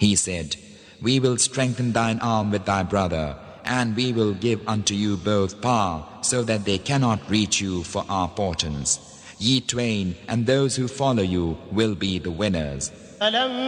He said, We will strengthen thine arm with thy brother, and we will give unto you both power, so that they cannot reach you for our portents. Ye twain and those who follow you will be the winners.